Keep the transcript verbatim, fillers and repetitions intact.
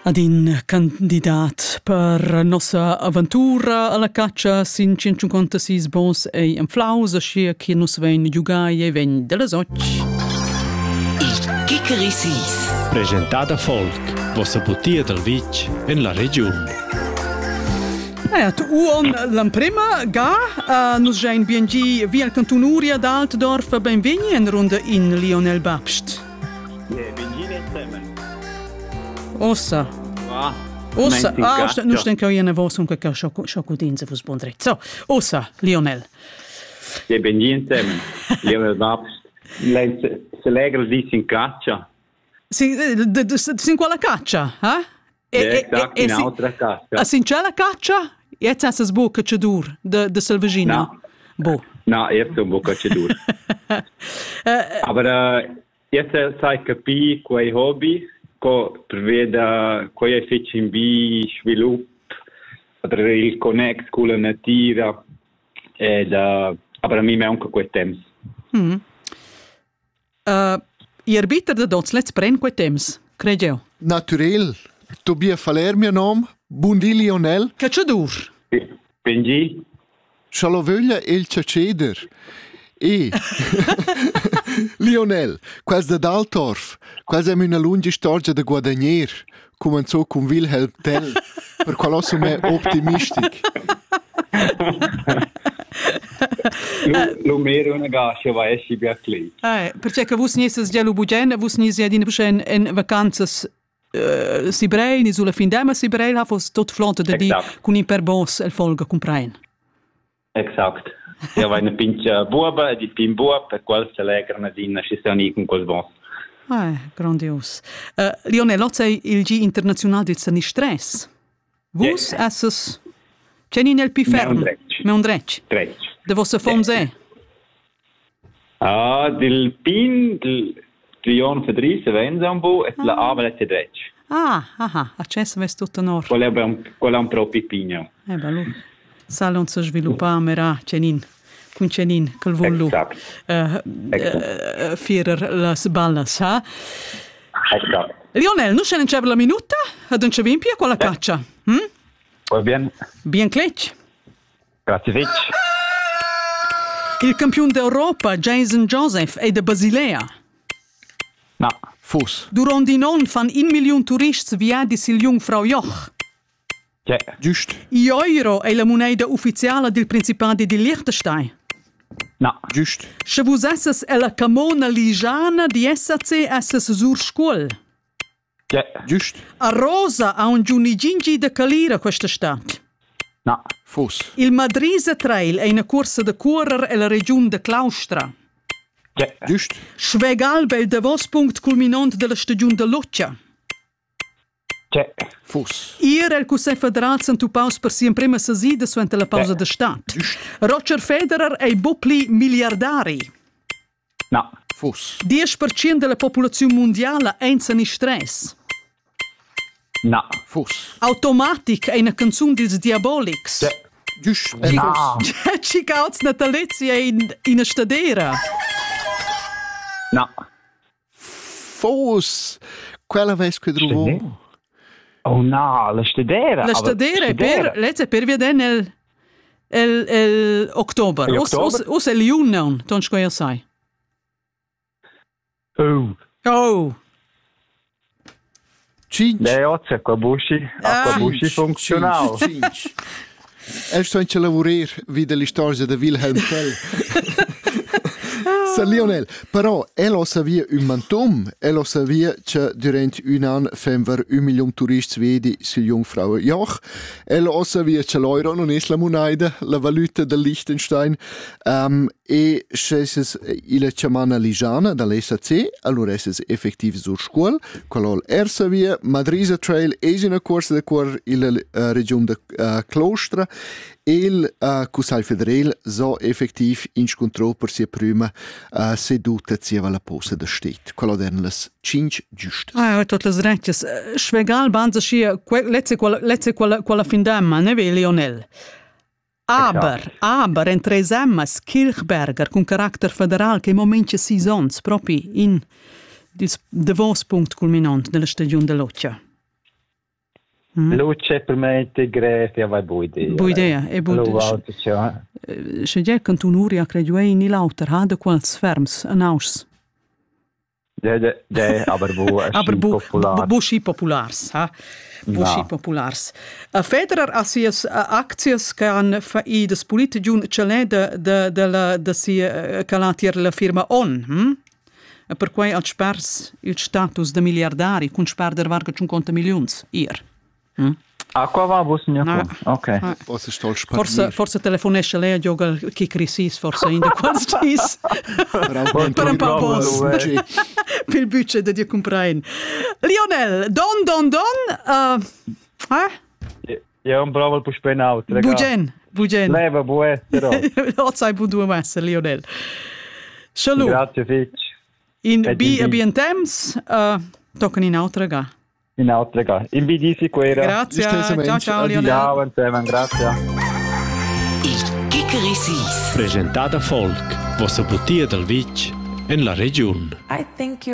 Ad in candidat per nostra avventura alla caccia sin centocinquantasei bons e un flauso scia che nus vein giugai e vein della soc. Il Chickeri Sis. Presentata folk, vostra bottiglia del vic in la regione. Eh, tu on la prima ga uh, nus gein B and G via il canton Uria d'Altdorf benvegni en runde in Lionel Babst. Ja, benveni insieme. Ossa. Ah, Ossa. Ah, sta, nu sten che io ne vos un che sciocudinze vos bondret. So, Ossa, Lionel. Ja, benveni insieme. Lionel Babst. Lei se legra dis in caccia. Sì, sin quella caccia, eh? E, ja, exact, in altra caccia. A sin c'è la caccia? Jetzt hast du das Buch dur de de Selvagina. No. Bo. No, jetzt un buca dur. Aber uh, jetzt sai capi quei hobby co preveda quei fece in bi svilup per il connect con la natura ed uh, aber mi me anche quei temps. Mm. Uh, ihr bitter de dots let's pren quei temps, credo. Naturel. Tobia Faler mio nome, buondì Lionel. Cacciadur. Benji. Scialoveglia il caceder. E Lionel, quasi da Daltorf, quasi è una lunga storia da guadagnier, cominciò con Wilhelm Tell, per quello sono me optimistico. Lo mero una gascia va esci via clei. Eh, perché che vus nies già lo bugen, vus nies ja din bugen in vacanzas uh, Sibrei, sulla fin d'ema Sibrei, ha fos tot flonte da di con in per bos el folga comprain. Exact. Ja, vai una pincha buoba e di pin buob per qual se legrana dinna ci sta ni con quel bos. Eh, grandios. Uh, Lionel, lo sei il G internazionale di sani stress. Vus yeah. Esses c'è nel pi ferm. Me un drech. Drech. De vossa fonze. Ah, del pin del Trion Fedris venza un po e la avalette drech. Ah, ah, accesso ves tutto nord. Qual è un qual è un pro pipino. Eh, bello. Salon se sviluppa mera cenin. Con cenin col volo. Exact. Uh, uh, Führer las ballas, ha? Exact. Lionel, nu se ne c'è la minuta? Ad un cevimpia con la caccia. Hm? Va bien. Bien clec. Grazie Vic. Il campione d'Europa, Jason Joseph, è da Basilea. No. Fuss. Durant die non van un milion turists viadi sil Jungfrau Joch. Ja. Giust. I euro è la moneta ufficiale del Principato di Liechtenstein. No. Giust. Se vos esses è la camona ligiana di S A C esses sur scuol. Ja. Giust. A Rosa ha un giunigingi de calira questa stat. No. Fuss. Il Madrise Trail è una corsa de correr e la regione de Claustra. Ja. Giust. Schwegalbe è il devospunct culminant della stagione de Luccia. Ja. Fuss. Ier el Cusè Federal s'han paus per si in prima sasida suente la pausa de stat. Roger Federer è bopli miliardari. No. Fuss. dieci per cento della popolazione mondiale enza in stress. No. Fuss. Automatic è una canzone dels Diabolics. Ja. Giust. No. Ci cauts natalizia in, in a stadera. No. Fuss. Quella ves che trovo. Oh no, la stedera. La stadera è per, let's per via den el, el, el Oktober. El Os, Oktober? os, os el Juni non, ton scoia sai. Oh. Oh. Cinci. Le ozze, Aquabushi. Aquabushi funzional. Cinci. Er sto in ce lavorer vide la storia de Wilhelm Tell. Sa Lionel, però elo savia un mantum, elo savia che durant un an femver un milion turists vedi sul Jungfrau Joch, elo savia che l'euro non è la moneda, la valuta del Liechtenstein, um, e scesses il chamana ligiana dall'S A C, allora esses effektiv sur scuol, quello er savia, Madrise Trail è una corsa de cor in la uh, regione de uh, Claustra, il uh, Cusai Federal so effektiv incontro per sia prima uh, seduta zieva la posa da stet. Quello erano les cinque giustes. Ah, ho tot les retches. Schwegal banza schia, letze quella, letze quella, quella fin d'emma, ne ve Lionel. Aber, Exact. aber, en tres emmas, Kirchberger, con carattere federal, che momenti si sons, proprio in il devospunct culminant della stagione de Luccia. Mm. Luce per me te greve aveva buona idea. Buona idea. E buona. Se già cantunuri a creduei in lauter ha de quals ferms an aus. Ja, ja, ja, aber wo aber bu, populars. Bu schi populars, ha. Bu no. schi populars. A Federer a sias acties can fa i des politigiun cele de de de la de si calatier la firma On, hm? Per quei al spers il status de miliardari cun sperder varga cinquanta milions ir. Hm? Ah, qua va bus mio. Ah. Ok. Ah. Forse forse telefonesce lei a gioca chi crisis forse in de quals dis. Per un po' bos. Pil budget de di comprain. Lionel, don don don uh, eh? Io un bravo per spenau. Bugen, bugen. Leva bue, però. Otsai bu due messe Lionel. Salut. Grazie Fitch. In bi a bien temps, uh, tocan in altra ga. In altra ga. In bi di sicura. Grazie. Ciao ciao Lionel. Ciao insieme, grazie. Il Kikerisis. Presentata Folk, vostra bottiglia del Vitg in la regione. I think you